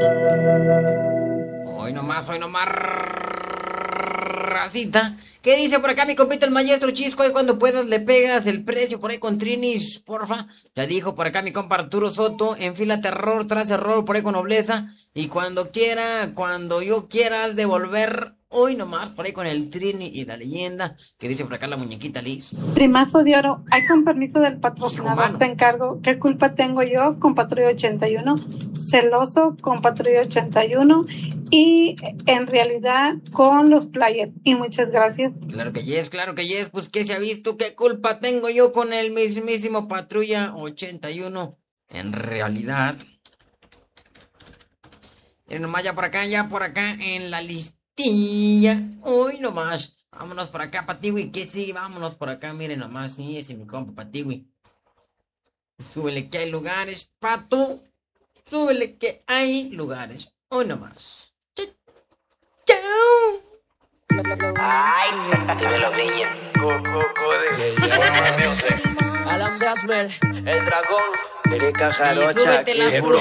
Hoy nomás, racita. ¿Qué dice por acá mi compita el maestro Chisco? Y cuando puedas le pegas el precio por ahí con Trinis, porfa. Ya dijo por acá mi compa Arturo Soto, enfílate error tras error por ahí con nobleza. Y cuando quiera, cuando yo quieras devolver, hoy nomás por ahí con el Trini y la leyenda. ¿Qué dice por acá la muñequita Liz? Primazo de oro, hay con permiso del patrocinador, Mano. te encargo. ¿Qué culpa tengo yo con Patrulla 81? Celoso con Patrulla 81 y en realidad con los players. Y muchas gracias. Claro que yes, pues que se ha visto, qué culpa tengo yo con el mismísimo Patrulla 81. En realidad. Miren nomás ya por acá en la listilla. Uy, nomás. Vámonos por acá, Patiwi, que sí, vámonos por acá, miren nomás, sí, ese es mi compa Patiwi. Súbele que hay lugares, pato. Súbele que hay lugares. Hoy nomás. Chao. Ay, dímelo, niña. Alan Gasmel, El dragón. Erika Y Jarocha, súbete las que puro